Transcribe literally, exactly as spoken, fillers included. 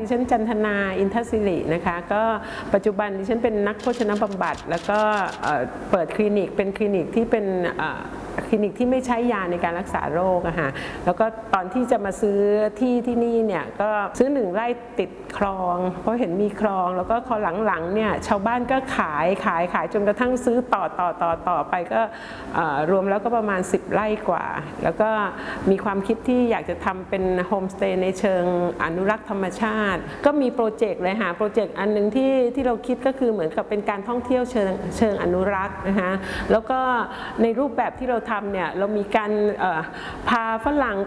ฉันจันทนาอินทศิรินะคะก็ปัจจุบันดิฉันเป็นนักโภชนบำบัดแล้วก็เปิดคลินิกเป็นคลินิกที่เป็นคลินิกที่ไม่ใช้ยาในการรักษาโรคอะค่ะแล้วก็ตอนที่จะมาซื้อที่ที่นี่เนี่ยก็ซื้อหนึ่งไร่ติดคลองเพราะเห็นมีคลองแล้วก็พอหลังๆเนี่ยชาวบ้านก็ขายขายขายจนกระทั่งซื้อต่อต่อต่อต่อไปก็รวมแล้วก็ประมาณสิบไร่กว่าแล้วก็มีความคิดที่อยากจะทำเป็นโฮมสเตย์ในเชิงอนุรักษ์ธรรมชาติก็มีโปรเจกต์เลยค่ะโปรเจกต์อันนึงที่ที่เราคิดก็คือเหมือนกับเป็นการท่องเที่ยวเชิงเชิงอนุรักษ์นะคะแล้วก็ในรูปแบบที่เราทำเนี่ยเรามีการพาฝรั่ง